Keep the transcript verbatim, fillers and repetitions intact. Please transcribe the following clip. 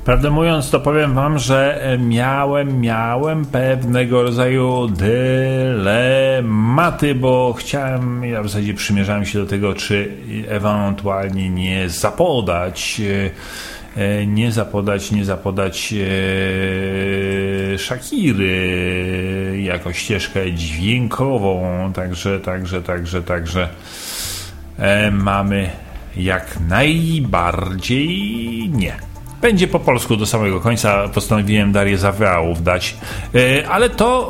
Prawdę mówiąc, to powiem wam, że miałem, miałem pewnego rodzaju dylematy, bo chciałem, ja w zasadzie przymierzałem się do tego, czy ewentualnie nie zapodać, nie zapodać, nie zapodać Shakiry jako ścieżkę dźwiękową, także, także, także, także mamy jak najbardziej nie. Będzie po polsku do samego końca, postanowiłem Darię Zawiałów dać, ale to